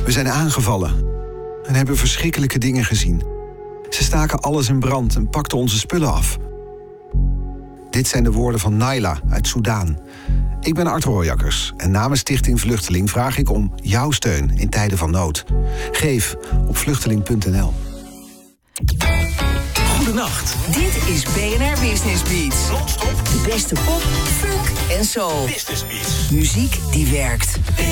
We zijn aangevallen en hebben verschrikkelijke dingen gezien. Ze staken alles in brand en pakten onze spullen af. Dit zijn de woorden van Naila uit Soudaan. Ik ben Art Rooijakkers en namens Stichting Vluchteling vraag ik om jouw steun in tijden van nood. Geef op vluchteling.nl. Goedenacht. Dit is BNR Business Beats. Non-stop De beste pop, funk en soul. Business Beats. Muziek die werkt.